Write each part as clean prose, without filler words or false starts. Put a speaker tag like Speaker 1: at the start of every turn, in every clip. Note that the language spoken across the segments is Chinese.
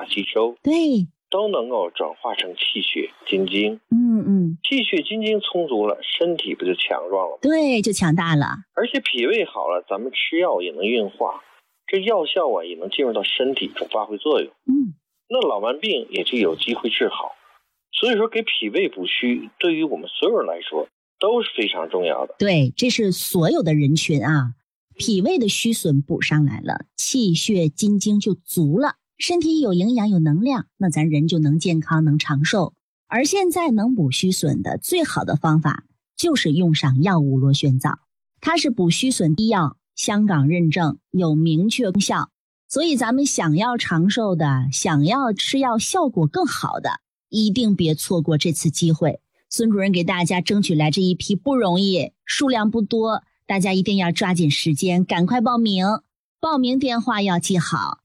Speaker 1: 吸收，
Speaker 2: 对，
Speaker 1: 都能够转化成气血津精。气血津精充足了，身体不就强壮了吗？
Speaker 2: 对，就强大了。
Speaker 1: 而且脾胃好了，咱们吃药也能运化，这药效也能进入到身体中发挥作用。那老慢病也就有机会治好。所以说给脾胃补虚，对于我们所有人来说都是非常重要的。
Speaker 2: 对，这是所有的人群啊，脾胃的虚损补上来了，气血津精就足了，身体有营养有能量，那咱人就能健康能长寿。而现在能补虚损的最好的方法就是用上药物螺旋藻，它是补虚损医药，香港认证，有明确功效。所以咱们想要长寿的，想要吃药效果更好的，一定别错过这次机会。孙主任给大家争取来这一批不容易，数量不多，大家一定要抓紧时间，赶快报名。报名电话要记好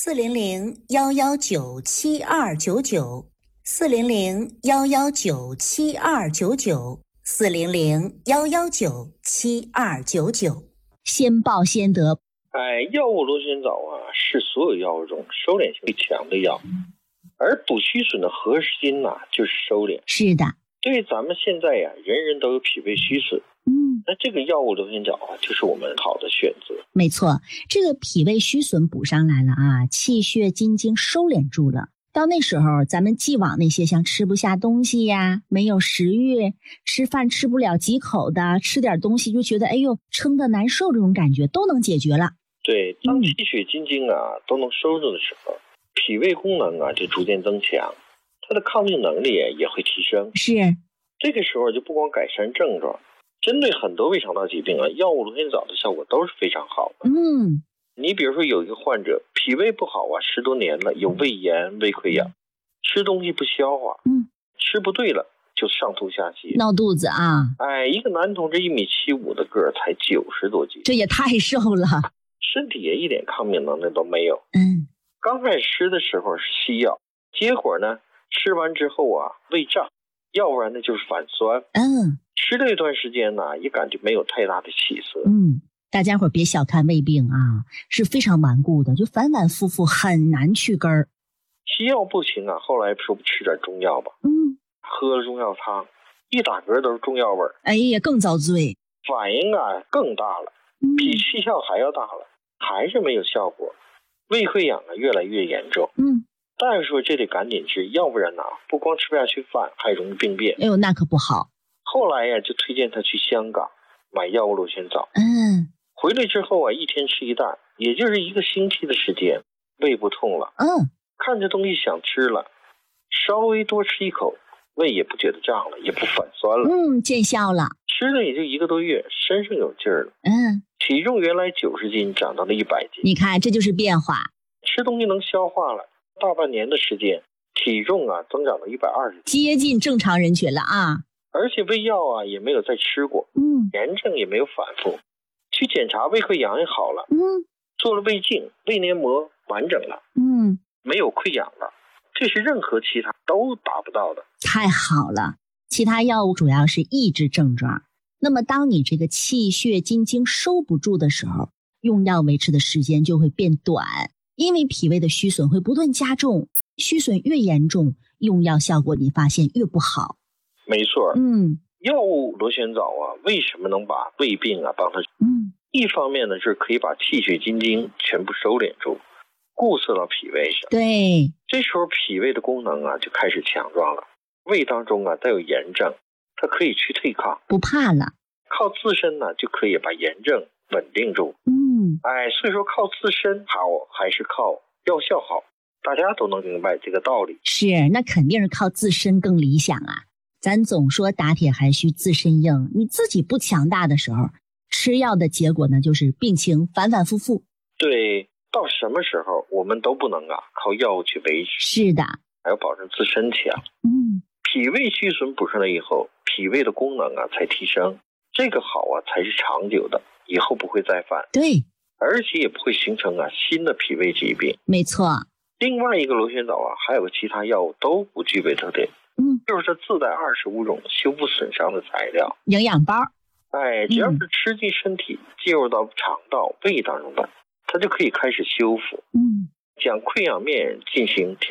Speaker 2: ，400-119-7299，400-119-7299，400-119-7299，先报先得。
Speaker 1: 药物螺旋藻是所有药物中收敛性最强的药，而补虚损的核心就是收敛。
Speaker 2: 是的，
Speaker 1: 对于咱们现在人人都有脾胃虚损，那这个药物螺旋藻就是我们好的选择。
Speaker 2: 没错，这个脾胃虚损补上来了气血津精收敛住了。到那时候，咱们既往那些像吃不下东西呀、没有食欲、吃饭吃不了几口的，吃点东西就觉得撑得难受，这种感觉都能解决了。
Speaker 1: 对，当气血津精都能收住的时候，脾胃功能就逐渐增强，它的抗病能力也会提升。
Speaker 2: 是，
Speaker 1: 这个时候就不光改善症状，针对很多胃肠道疾病药物螺旋藻的效果都是非常好的。你比如说有一个患者脾胃不好10多年了，有胃炎、胃溃疡，吃东西不消化，吃不对了就上吐下泻，
Speaker 2: 闹肚子
Speaker 1: 一个男同志1.75米的个儿，才90多斤，
Speaker 2: 这也太瘦了，
Speaker 1: 身体也一点抗病能力都没有。刚开始吃的时候是西药，结果呢吃完之后胃胀，要不然呢就是反酸。吃了一段时间也感觉没有太大的起色。
Speaker 2: 大家伙别小看胃病是非常顽固的，就反反复复很难去根儿。
Speaker 1: 西药不行后来说不吃点中药吧。喝了中药汤，一打嗝都是中药味儿。
Speaker 2: 哎呀，更遭罪，
Speaker 1: 反应更大了，比西药还要大了，还是没有效果。胃溃疡越来越严重。大夫说这得赶紧治，要不然不光吃不下去饭，还容易病变。
Speaker 2: 那可不好。
Speaker 1: 后来就推荐他去香港买药物螺旋藻。回来之后一天吃一袋，也就是1个星期的时间，胃不痛了。看着东西想吃了，稍微多吃一口，胃也不觉得胀了，也不反酸了。
Speaker 2: 见效了。
Speaker 1: 吃了也就1个多月，身上有劲儿了。体重原来90斤长到了100斤。
Speaker 2: 你看这就是变化。
Speaker 1: 吃东西能消化了，大半年的时间，体重增长到120斤，
Speaker 2: 接近正常人群了
Speaker 1: 而且胃药也没有再吃过，炎症也没有反复。去检查胃溃疡也好了，做了胃镜，胃黏膜完整了，没有溃疡了，这是任何其他都达不到的。
Speaker 2: 太好了，其他药物主要是抑制症状，那么当你这个气血津精收不住的时候，用药维持的时间就会变短，因为脾胃的虚损会不断加重，虚损越严重，用药效果你发现越不好。
Speaker 1: 没错。药物螺旋藻为什么能把胃病帮它一方面呢是可以把气血津精全部收敛住，固摄到脾胃上。
Speaker 2: 对，
Speaker 1: 这时候脾胃的功能就开始强壮了，胃当中带有炎症，它可以去对抗，
Speaker 2: 不怕了，
Speaker 1: 靠自身就可以把炎症稳定住。所以说靠自身好还是靠药效好，大家都能明白这个道理。
Speaker 2: 是，那肯定是靠自身更理想咱总说打铁还需自身硬，你自己不强大的时候，吃药的结果呢就是病情反反复复。
Speaker 1: 对，到什么时候我们都不能靠药物去维持。
Speaker 2: 是的，
Speaker 1: 还要保证自身强。脾胃虚损补上来以后，脾胃的功能才提升，这个好才是长久的，以后不会再犯。
Speaker 2: 对，
Speaker 1: 而且也不会形成新的脾胃疾病。
Speaker 2: 没错。
Speaker 1: 另外一个螺旋藻还有其他药物都不具备特点，就是它自带25种修复损伤的材料，
Speaker 2: 营养包。
Speaker 1: 只要是吃进身体，进入到肠道、胃当中的，它就可以开始修复，将溃疡面进行